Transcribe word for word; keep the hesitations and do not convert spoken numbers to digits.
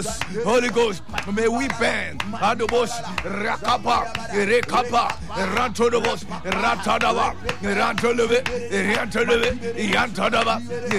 Holy Ghost, may we burn. Adobos, Rakapa, Rekapa, Rantodobos, Ratadava, Rantoleve, Rantoleve, Yantadava,